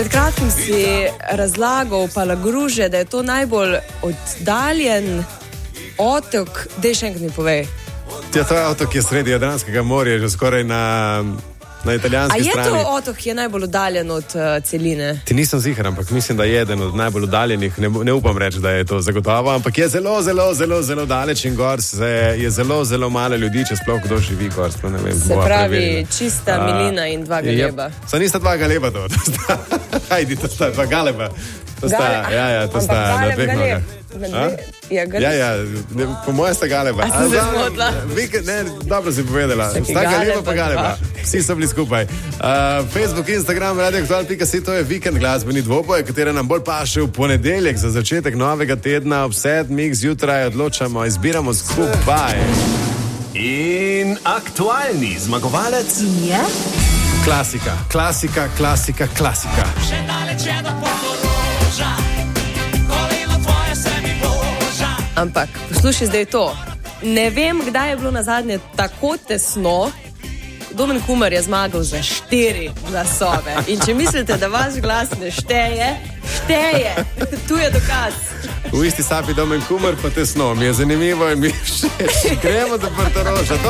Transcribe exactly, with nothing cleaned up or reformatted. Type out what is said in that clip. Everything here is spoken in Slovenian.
Pred kratkim si razlagal Palagruže, da je to najbolj oddaljen otok. Dej še enkrat mi povej. Ja, to je otok, ki je sredi Jadranskega morja, že skoraj na, na italijanski strani. A je to otok, ki je najbolj oddaljen od uh, celine? Ti nisem ziher, ampak mislim, da je eden od najbolj oddaljenih. Ne, ne upam reči, da je to zagotovo, ampak je zelo, zelo, zelo, zelo daleč in gor se, je zelo, zelo malo ljudi, če sploh kdo živi gor. Ne vem, se pravi, preverila. Čista uh, milina in dva galeba. Ja, so nista dva galeba to. to sta, ajdi, to sta dva galeba. To sta, Gale, ja, ja, to sta na dveh nogah. Ja, ja, ja, ne, po moje sta galeba. A sem se zmotila? Ne, dobro si povedala. Sta galeba pa galeba. Vsi so bili skupaj. Uh, Facebook, Instagram, radio aktual pika si, to je vikend glasbeni dvoboj, katera nam bolj paše v ponedeljek za začetek novega tedna ob sedmih zjutraj odločamo, izbiramo skupaj. In aktualni zmagovalec je klasika, klasika, klasika, klasika. Še daleč je do Portoroža, koleno tvoje se mi boža. Ampak, poslušaj zdaj to. Ne vem, kdaj je bilo nazadnje tako tesno. Domen Kumer je zmagal za štiri glasove. In če mislite, da vaš glas ne šteje, šteje. Tu je dokaz. V isti sapi Domen Kumer pa tesno. Mi je zanimivo in mi še gremo do Portoroža.